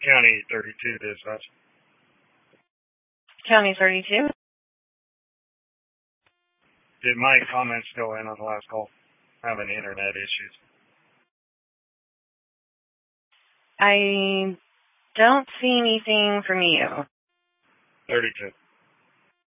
County 32 dispatch. County 32? Did my comments go in on the last call? Having internet issues. I don't see anything from you. 32.